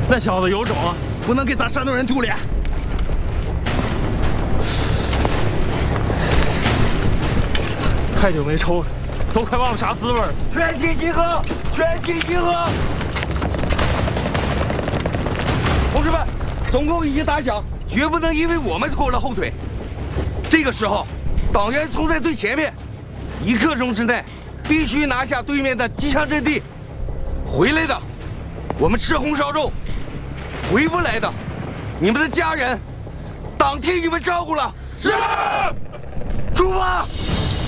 那小子有种啊！ 不能给咱山东人丢脸。 太久没抽了，都快忘了啥滋味了。 全体集合！全体集合！同志们，总攻已经打响，绝不能因为我们拖了后腿。这个时候，党员冲在最前面，1刻钟之内必须拿下对面的机枪阵地。回来的，我们吃红烧肉；回不来的，你们的家人，党替你们照顾了。是，出发！